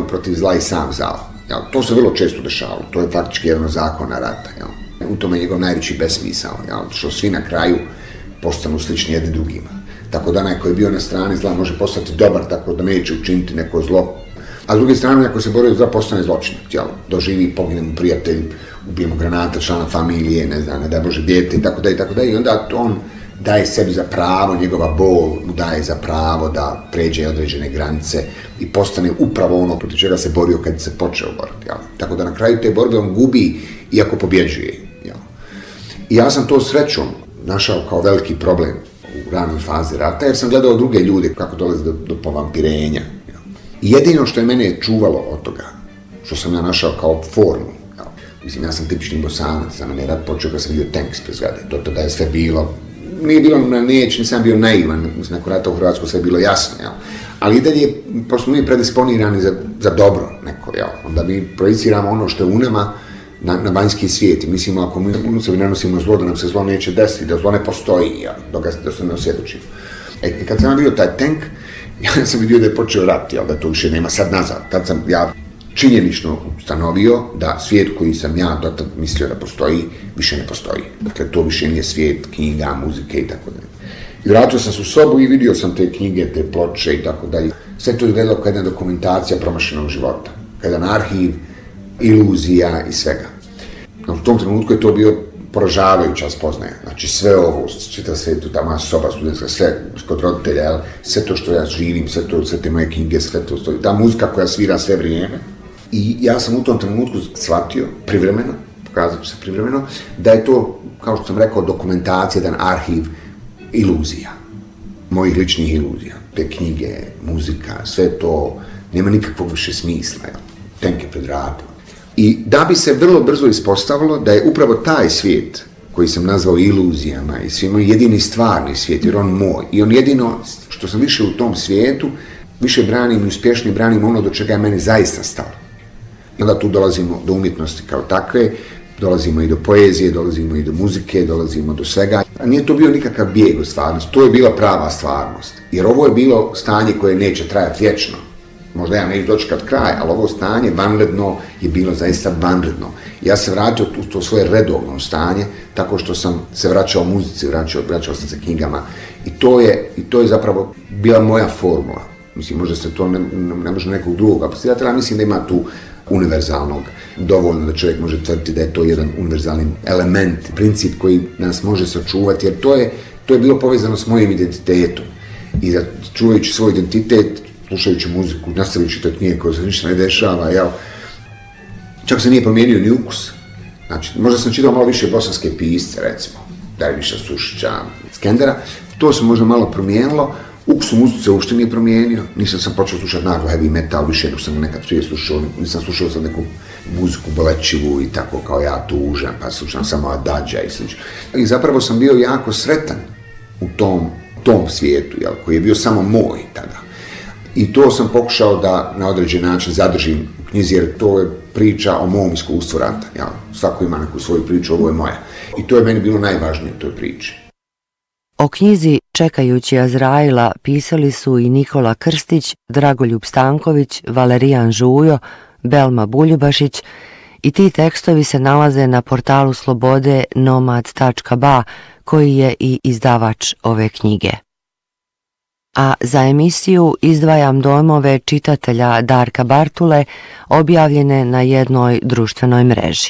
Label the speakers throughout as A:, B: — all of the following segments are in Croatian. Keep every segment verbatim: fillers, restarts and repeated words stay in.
A: borbu protiv zla i sam zala. Jel? To se vrlo često dešavalo, to je faktički jedan od zakona rata. Jel? U tome je njegov najveći besmisao, jel? Što svi na kraju postanu slični jedni drugima. Tako da onaj koji je bio na strani zla može postati dobar, tako da neće učiniti neko zlo. A s druge strane, ako se borio zla, postane zločinac, jel? Doživi, pogine mu prijatelj, ubijemo granata, člana familije, ne znam, ne daj Bože, dijete i tako da i tako da i onda on daje sebi za pravo, njegova bol mu daje za pravo da pređe određene granice i postane upravo ono protiv čega se borio kad se počeo boriti. Jel? Tako da na kraju te borbe on gubi iako pobjeđuje. Jel? I ja sam to srećom našao kao veliki problem u ranoj fazi rata, jer sam gledao druge ljude kako dolaze do, do povampirenja. Jel? I jedino što je mene čuvalo od toga, što sam ja našao kao formu, jel? Mislim, ja sam tipični Bosanac, za mene je rat počeo kad sam vidio tank ispred zgrade, do tada je sve bilo, nije bilo na neć, nisam bio naivan, mislim, nakon rata u Hrvatskoj sve je bilo jasno, jel? Ali i dalje, pošto mi predisponirani za, za dobro neko, jel? Onda mi projiciramo ono što je u nama na, na vanjski svijet i mislimo, ako mi u sebi ne nosimo zlo, da nam se zlo neće desiti, da zlo ne postoji, jel? Dok da se ne osvjedočimo. E, kad sam vidio taj tank, ja sam vidio da je počeo rat, jel? Da to više nema sad nazad. Tad sam ja činjenično ustanovio da svijet koji sam ja dotad mislio da postoji, više ne postoji. Dakle, to više nije svijet knjiga, muzike i tako dalje. I vratio sam se u sobu i vidio sam te knjige, te ploče i tako dalje. Sve to je gledalo kao jedna dokumentacija promašenog života. Kao jedan arhiv, iluzija i svega. No, u tom trenutku je to bio poražavajuća spoznaja. Znači sve ovo, čitav svijet, ta moja soba studentska, sve kod roditelja, jel? Sve to što ja živim, sve, to, sve te moje knjige, sve to stoji. Ta muzika koja svira sve vrijeme. I ja sam u tom trenutku shvatio, privremeno, pokazat ću se privremeno, da je to, kao što sam rekao, dokumentacija, jedan arhiv iluzija, mojih ličnih iluzija. Te knjige, muzika, sve to nema nikakvog više smisla, jel? Tenke pred vratom. I da bi se vrlo brzo ispostavilo da je upravo taj svijet, koji sam nazvao iluzijama i svima jedini stvarni svijet, jer on moj. I on jedino, što sam više u tom svijetu, više branim i uspješnije branim ono do čega je meni zaista stalo. I onda tu dolazimo do umjetnosti kao takve, dolazimo i do poezije, dolazimo i do muzike, dolazimo do svega. A nije to bio nikakav bijeg od stvarnosti, to je bila prava stvarnost. Jer ovo je bilo stanje koje neće trajati vječno. Možda ja neću dočekat kraj, ali ovo stanje vanredno je bilo zaista vanredno. Ja se vratio u to svoje redovno stanje, tako što sam se vraćao muzici, vraćao, vraćao sam se knjigama. I to je, i to je zapravo bila moja formula. Mislim, možda se to ne, ne može nekog drugog apostirati, ali mislim da ima tu univerzalnog, dovoljno da čovjek može tvrditi da je to jedan univerzalni element, princip koji nas može sačuvati, jer to je, to je bilo povezano s mojim identitetom. I da čuvajući svoj identitet, slušajući muziku, nastavijući te knjige koje se ništa ne dešava, jel? Čak se nije promijenio ni ukus. Znači, možda sam čitao malo više bosanske pisce, recimo, Derviša, Sušića, Skendera, to se možda malo promijenilo, ukus u muzici se uopšte nije promijenio, nisam sam počeo slušati naglo heavy metal, više nego sam nekad prije slušao, nisam slušao sam neku muziku bolečivu i tako kao ja tužan, pa slušam samo Adagija i slično. I zapravo sam bio jako sretan u tom, tom svijetu, jel, koji je bio samo moj tada. I to sam pokušao da na određen način zadržim u knjizi, jer to je priča o mom iskustvu rata. Ja, svako ima neku svoju priču, ovo je moja. I to je meni bilo najvažnije u toj priči.
B: O knjizi Čekajući Azraila pisali su i Nikola Krstić, Dragoljub Stanković, Valerijan Žujo, Belma Buljubašić i ti tekstovi se nalaze na portalu Slobode nomad tačka ba koji je i izdavač ove knjige. A za emisiju izdvajam dojmove čitatelja Darka Bartule objavljene na jednoj društvenoj mreži.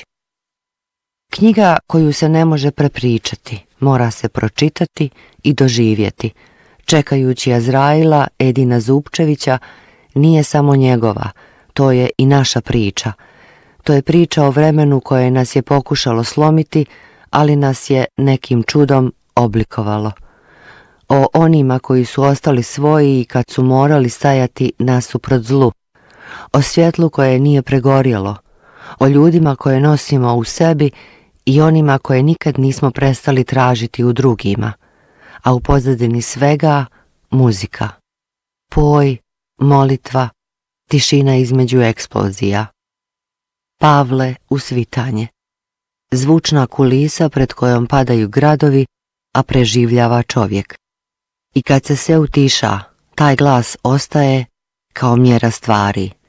B: Knjiga koju se ne može prepričati, mora se pročitati i doživjeti. Čekajući Azraila Edina Zupčevića nije samo njegova, to je i naša priča. To je priča o vremenu koje nas je pokušalo slomiti, ali nas je nekim čudom oblikovalo. O onima koji su ostali svoji i kad su morali stajati nasuprot zlu. O svjetlu koje nije pregorjelo. O ljudima koje nosimo u sebi i onima koje nikad nismo prestali tražiti u drugima. A u pozadini svega muzika. Poj, molitva, tišina između eksplozija. Pavle u svitanje. Zvučna kulisa pred kojom padaju gradovi, a preživljava čovjek. I kad se sve utiša, taj glas ostaje kao mjera stvari.